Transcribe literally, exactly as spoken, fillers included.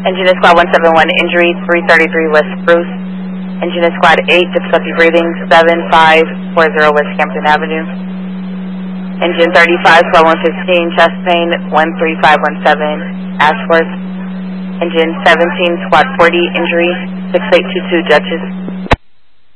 Engine Squad one seven one, injury three thirty-three West Spruce. Engine Squad eight, difficulty breathing seven five four zero West Campton Avenue. Engine thirty-five, Squad one fifteen, chest pain one three five one seven, Ashworth. Engine seventeen, Squad forty, injury six eight two two Dutchess.